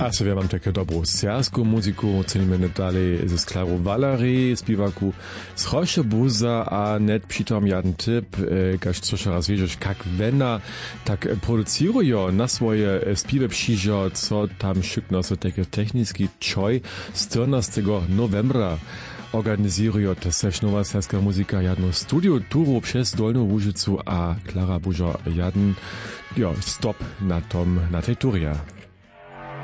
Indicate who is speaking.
Speaker 1: A sobie mam taką dobrą serską muzyku, cenimy dalej ze Sklarą Valerii, śpiewaku z Choszebuza, a net přitom jeden tip, kaž coś raz wiedzieć, jak wena tak produkują na swoje śpiewy przyjdzie, co tam szykno so takie techniczny czoj 14 novembra organizują też nowa serska muzyka, jedno studio turu przez Dolną Łużycu, a Klara Buża jeden stop na tej turze.